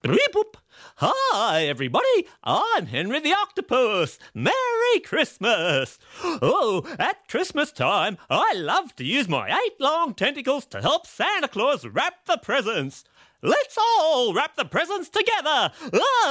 Beep boop. Hi, everybody. I'm Henry the Octopus. Merry Christmas. Oh, at Christmas time, I love to use my 8 long tentacles to help Santa Claus wrap the presents. Let's all wrap the presents together. Ah!